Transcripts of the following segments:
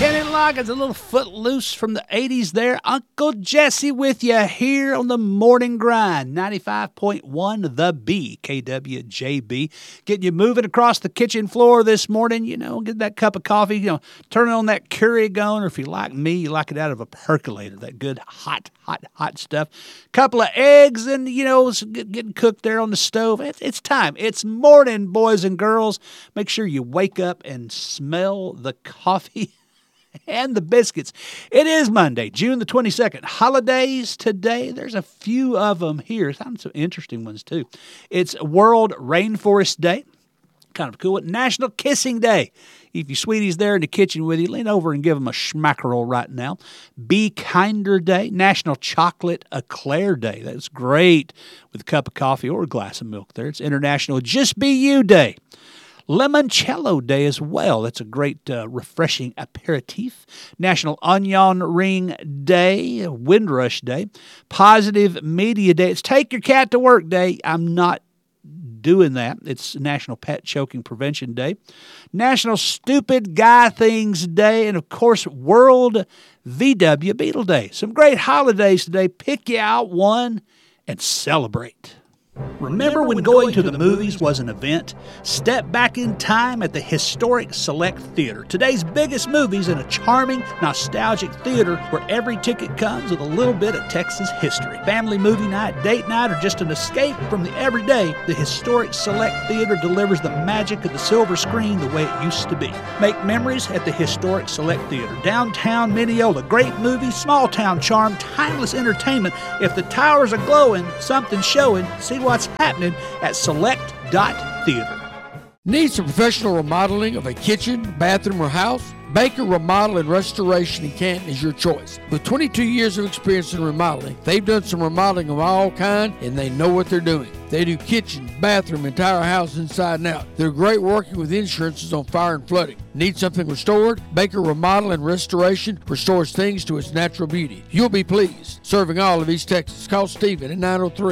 Kenny Loggins, a little footloose from the 80s there. Uncle Jesse with you here on the Morning Grind. 95.1 The B, KWJB. Getting you moving across the kitchen floor this morning. You know, get that cup of coffee. You know, turn on that Keurig going, or if you like me, you like it out of a percolator. That good hot stuff. Couple of eggs and, you know, getting cooked there on the stove. It's time. It's morning, boys and girls. Make sure you wake up and smell the coffee and the biscuits. It is Monday, June the 22nd. Holidays today. There's a few of them here. Some interesting ones, too. It's World Rainforest Day. Kind of cool. National Kissing Day. If your sweetie's there in the kitchen with you, lean over and give them a schmackerel right now. Be Kinder Day. National Chocolate Eclair Day. That's great with a cup of coffee or a glass of milk there. It's International Just Be You Day. Limoncello Day as well. That's a great refreshing aperitif. National Onion Ring Day. Windrush Day. Positive Media Day. It's Take Your Cat to Work Day. I'm not doing that. It's National Pet Choking Prevention Day. National Stupid Guy Things Day. And, of course, World VW Beetle Day. Some great holidays today. Pick you out one and celebrate. Remember when going to the movies was an event? Step back in time at the historic Select Theater. Today's biggest movies in a charming, nostalgic theater where every ticket comes with a little bit of Texas history. Family movie night, date night, or just an escape from the everyday, the historic Select Theater delivers the magic of the silver screen the way it used to be. Make memories at the historic Select Theater. Downtown Mineola. Great movies, small town charm, timeless entertainment. If the towers are glowing, something's showing. See what's happening at select.theater. Need some professional remodeling of a kitchen, bathroom, or house? Baker Remodel and Restoration in Canton is your choice. With 22 years of experience in remodeling, they've done some remodeling of all kinds, and they know what they're doing. They do kitchen, bathroom, entire house inside and out. They're great working with insurances on fire and flooding. Need something restored? Baker Remodel and Restoration restores things to its natural beauty. You'll be pleased. Serving all of East Texas. Call Stephen at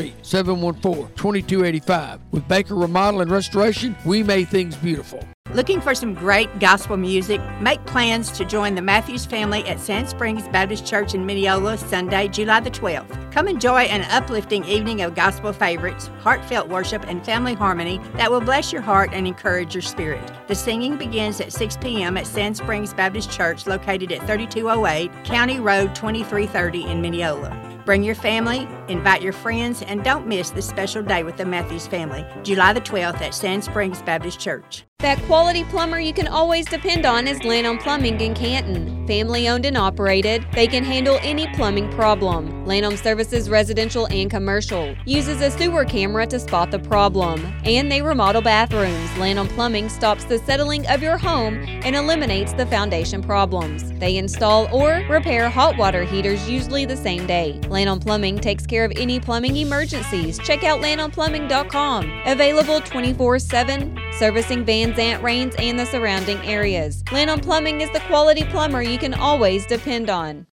903-714-2285. With Baker Remodel and Restoration, we make things beautiful. Looking for some great gospel music? Make plans to join the Matthews family at Sand Springs Baptist Church in Mineola Sunday, July the 12th. Come enjoy an uplifting evening of gospel favorites, heartfelt worship, and family harmony that will bless your heart and encourage your spirit. The singing begins at 6 p.m. at Sand Springs Baptist Church located at 3208 County Road 2330 in Mineola. Bring your family, invite your friends, and don't miss this special day with the Matthews family, July the 12th at Sand Springs Baptist Church. That quality plumber you can always depend on is Lanham Plumbing in Canton. Family owned and operated, they can handle any plumbing problem. Lanham services residential and commercial. Uses a sewer camera to spot the problem. And they remodel bathrooms. Lanham Plumbing stops the settling of your home and eliminates the foundation problems. They install or repair hot water heaters usually the same day. Lanham Plumbing takes care of any plumbing emergencies. Check out lanhamplumbing.com. Available 24/7, servicing Van Zant Rains and the surrounding areas. Lanham Plumbing is the quality plumber you can always depend on.